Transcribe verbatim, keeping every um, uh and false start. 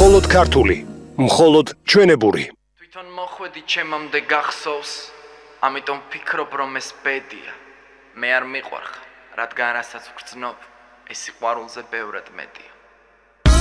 მხოლოდ ქართული, მხოლოდ ჩვენებური. თვითონ მოხვედი ჩემამდე გახსოვს, ამიტომ ფიქრობ რომ ეს ბედია. მე არ მიყვარხარ, რადგან რასაც ვგრძნობ, ეს სიყვარულზე ბევრად მეტია.